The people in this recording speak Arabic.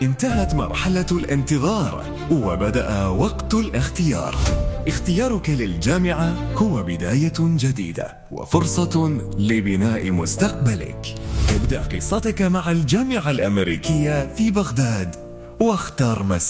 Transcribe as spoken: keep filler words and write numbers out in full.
انتهت مرحلة الانتظار وبدأ وقت الاختيار. اختيارك للجامعة هو بداية جديدة وفرصة لبناء مستقبلك. ابدأ قصتك مع الجامعة الأمريكية في بغداد واختر مسار